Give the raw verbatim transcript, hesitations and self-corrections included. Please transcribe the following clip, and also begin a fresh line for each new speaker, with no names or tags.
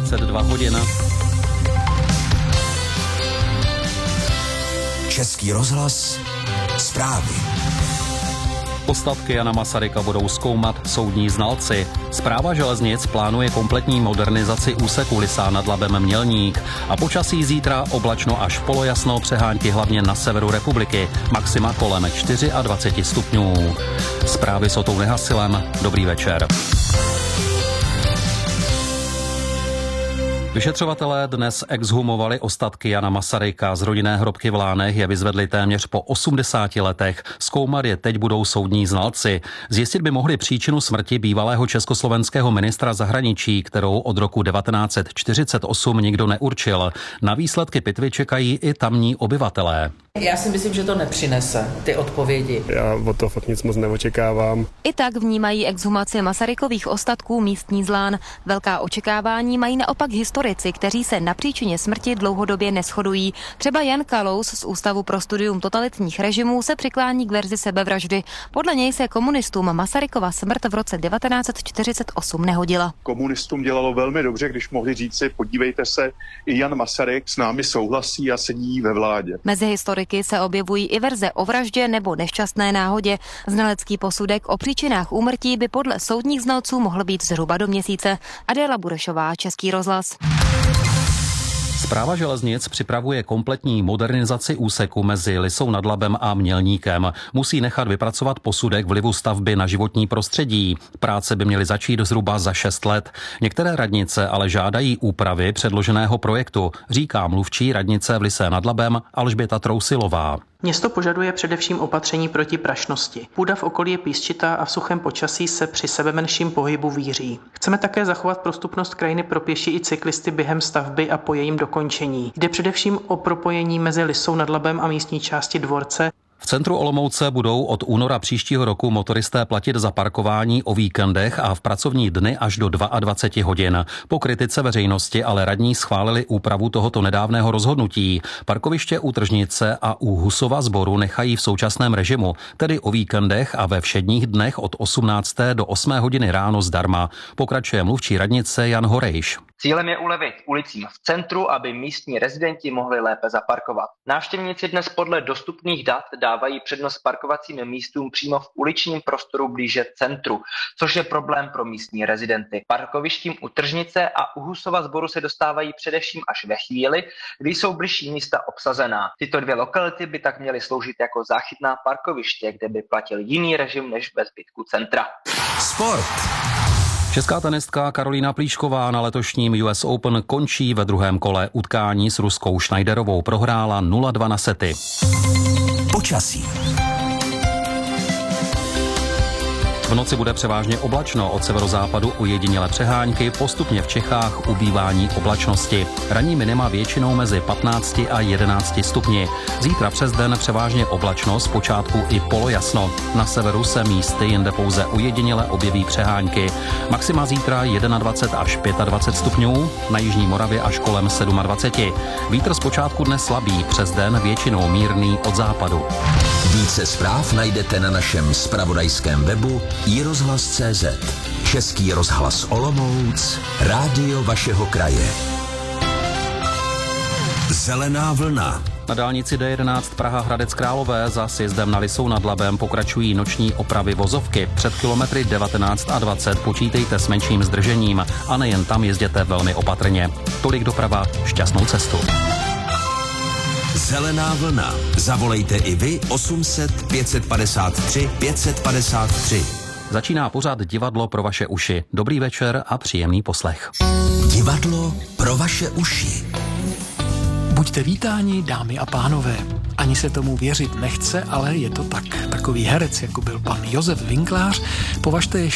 dvacet dva hodin.
Český rozhlas, zprávy.
Ostatky Jana Masaryka budou zkoumat soudní znalci. Správa železnic plánuje kompletní modernizaci úseku Lysá nad Labem Mělník. A počasí zítra oblačno až polojasno, přehánky hlavně na severu republiky. Maxima kolem dvacet čtyři stupňů. Zprávy s Otou Nehasilem. Dobrý večer. Vyšetřovatelé dnes exhumovali ostatky Jana Masaryka. Z rodinné hrobky v Lánech je vyzvedli téměř po osmdesáti letech. Zkoumat je teď budou soudní znalci. Zjistit by mohli příčinu smrti bývalého československého ministra zahraničí, kterou od roku devatenáct set čtyřicet osm nikdo neurčil. Na výsledky pitvy čekají i tamní obyvatelé.
Já si myslím, že to nepřinese, ty odpovědi.
Já od toho fakt nic moc neočekávám.
I tak vnímají exhumaci Masarykových ostatků místní z Lán. Velká očekávání mají naopak historici, kteří se na příčině smrti dlouhodobě neshodují. Třeba Jan Kalous z Ústavu pro studium totalitních režimů se přiklání k verzi sebevraždy. Podle něj se komunistům Masarykova smrt v roce devatenáct set čtyřicet osm nehodila.
Komunistům dělalo velmi dobře, když mohli říci, podívejte se, i Jan Masaryk s námi souhlasí a sedí ve vládě.
Mezi historiky se objevují i verze o vraždě nebo nešťastné náhodě. Znalecký posudek o příčinách úmrtí by podle soudních znalců mohl být zhruba do měsíce. Adéla Burešová, Český rozhlas.
Správa železnic připravuje kompletní modernizaci úseku mezi Lysou nad Labem a Mělníkem. Musí nechat vypracovat posudek vlivu stavby na životní prostředí. Práce by měly začít zhruba za šest let. Některé radnice ale žádají úpravy předloženého projektu, říká mluvčí radnice v Lysé nad Labem Alžběta Trousilová.
Město požaduje především opatření proti prašnosti. Půda v okolí je písčitá a v suchém počasí se při sebemenším pohybu víří. Chceme také zachovat prostupnost krajiny pro pěší i cyklisty během stavby a po jejím dokončení. Jde především o propojení mezi Lysou nad Labem a místní části Dvorce.
V centru Olomouce budou od února příštího roku motoristé platit za parkování o víkendech a v pracovní dny až do dvacet dva hodin. Po kritice veřejnosti ale radní schválili úpravu tohoto nedávného rozhodnutí. Parkoviště u Tržnice a u Husova Sboru nechají v současném režimu, tedy o víkendech a ve všedních dnech od osmnácté do osmé hodiny ráno zdarma. Pokračuje mluvčí radnice Jan Horejš.
Cílem je ulevit ulicím v centru, aby místní rezidenti mohli lépe zaparkovat. Návštěvníci dnes podle dostupných dat dávají přednost parkovacím místům přímo v uličním prostoru blíže centru, což je problém pro místní rezidenty. Parkovištím u Tržnice a u Husova Sboru se dostávají především až ve chvíli, kdy jsou bližší místa obsazená. Tyto dvě lokality by tak měly sloužit jako záchytná parkoviště, kde by platil jiný režim než ve zbytku centra.
Sport.
Česká tenistka Karolína Plíšková na letošním U S Open končí ve druhém kole. Utkání s ruskou Schneiderovou prohrála nula dva na sety.
Počasí.
V noci bude převážně oblačno, od severozápadu ojedinělé přehánky, postupně v Čechách ubývání oblačnosti. Ranní minima většinou mezi patnácti a jedenácti stupni. Zítra přes den převážně oblačno, zpočátku i polojasno. Na severu se místy jinde pouze ojediněle objeví přehánky. Maxima zítra dvacet jedna až dvacet pět stupňů, na jižní Moravě až kolem dvacet sedm. Vítr zpočátku dne slabý, přes den většinou mírný od západu.
Více zpráv najdete na našem zpravodajském webu i rozhlas tečka cé zet. Český rozhlas Olomouc, rádio vašeho kraje. Zelená vlna.
Na dálnici D jedenáct Praha Hradec Králové za sjezdem na Lysou nad Labem pokračují noční opravy vozovky. Před kilometry devatenáct a dvacet počítejte s menším zdržením a nejen tam jezděte velmi opatrně. Tolik doprava, šťastnou cestu.
Zelená vlna. Zavolejte i vy osm set pět set padesát tři pět set padesát tři.
Začíná pořad Divadlo pro vaše uši. Dobrý večer a příjemný poslech.
Divadlo pro vaše uši.
Buďte vítáni, dámy a pánové. Ani se tomu věřit nechce, ale je to tak. Takový herec, jako byl pan Josef Vinklář, považte je